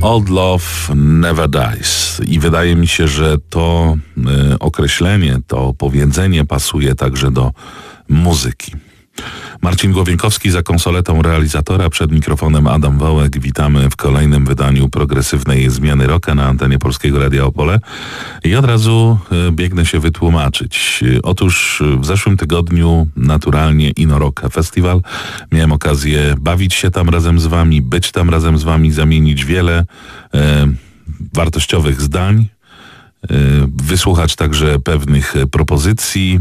Old Love Never Dies. I wydaje mi się, że to określenie, to powiedzenie pasuje także do muzyki. Marcin Głowienkowski za konsoletą realizatora, przed mikrofonem Adam Wałek. Witamy w kolejnym wydaniu progresywnej zmiany rocka na antenie Polskiego Radia Opole. I od razu biegnę się wytłumaczyć. Otóż w zeszłym tygodniu naturalnie Ino Rock Festival. Miałem okazję bawić się tam razem z wami, być tam razem z wami, zamienić wiele wartościowych zdań, wysłuchać także pewnych propozycji.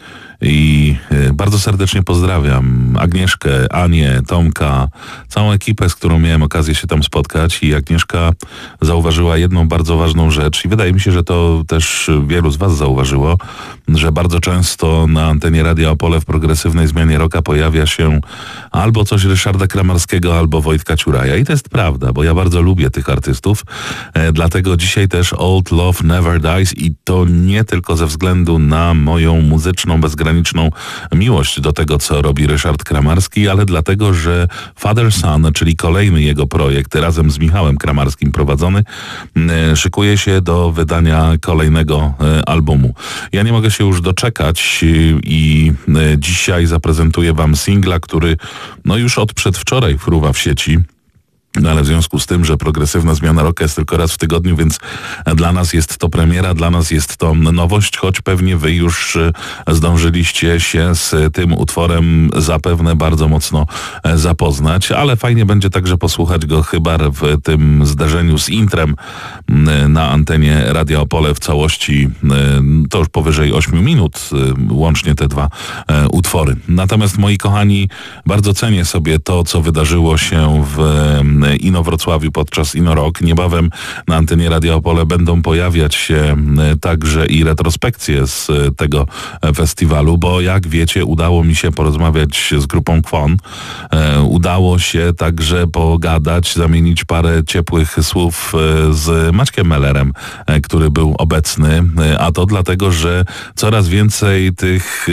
I bardzo serdecznie pozdrawiam Agnieszkę, Anię, Tomka, całą ekipę, z którą miałem okazję się tam spotkać, i Agnieszka zauważyła jedną bardzo ważną rzecz i wydaje mi się, że to też wielu z was zauważyło, że bardzo często na antenie Radia Opole w progresywnej zmianie rocka pojawia się albo coś Ryszarda Kramarskiego, albo Wojtka Ciuraja, i to jest prawda, bo ja bardzo lubię tych artystów, dlatego dzisiaj też Old Love Never Dies, i to nie tylko ze względu na moją muzyczną, bezgraniczną miłość do tego, co robi Ryszard Kramarski, ale dlatego, że Father Son, czyli kolejny jego projekt, razem z Michałem Kramarskim prowadzony, szykuje się do wydania kolejnego albumu. Ja nie mogę się już doczekać i dzisiaj zaprezentuję wam singla, który już od przedwczoraj fruwa w sieci. No ale w związku z tym, że progresywna zmiana rocka jest tylko raz w tygodniu, więc dla nas jest to premiera, dla nas jest to nowość, choć pewnie wy już zdążyliście się z tym utworem zapewne bardzo mocno zapoznać, ale fajnie będzie także posłuchać go chyba w tym zderzeniu z intrem na antenie Radia Opole w całości, to już powyżej 8 minut, łącznie te dwa utwory. Natomiast moi kochani, bardzo cenię sobie to, co wydarzyło się w Ino Wrocławiu podczas Ino Rock. Niebawem na antenie Radia Opole będą pojawiać się także i retrospekcje z tego festiwalu, bo jak wiecie, udało mi się porozmawiać z grupą Kwon. Udało się także pogadać, zamienić parę ciepłych słów z Maćkiem Mellerem, który był obecny, a to dlatego, że coraz więcej tych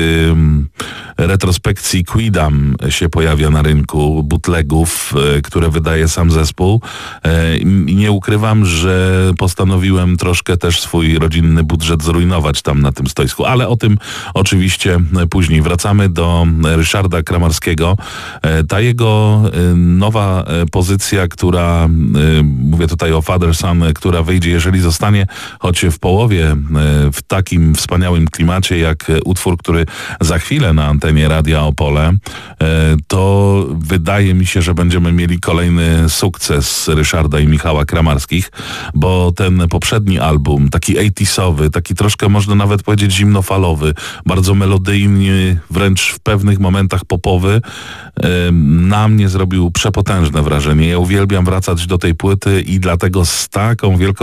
retrospekcji Quidam się pojawia na rynku, bootlegów, które wydaje sam zespół. I nie ukrywam, że postanowiłem troszkę też swój rodzinny budżet zrujnować tam na tym stoisku, ale o tym oczywiście później. Wracamy do Ryszarda Kramarskiego. Ta jego nowa pozycja, która, mówię tutaj o Father Son, która wyjdzie, jeżeli zostanie choć w połowie w takim wspaniałym klimacie jak utwór, który za chwilę na antenie Radia Opole, to wydaje mi się, że będziemy mieli kolejny sukces Ryszarda i Michała Kramarskich, bo ten poprzedni album, taki 80sowy, taki troszkę można nawet powiedzieć zimnofalowy, bardzo melodyjny, wręcz w pewnych momentach popowy, na mnie zrobił przepotężne wrażenie. Ja uwielbiam wracać do tej płyty i dlatego z taką wielką